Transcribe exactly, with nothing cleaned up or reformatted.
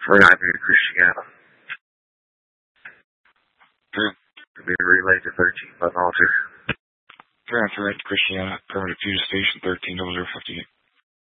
For Ivory Christiana. True. To be relayed to thirteen, but alter. Transfer to Christiana, permanent future station thirteen double zero fifty-eight.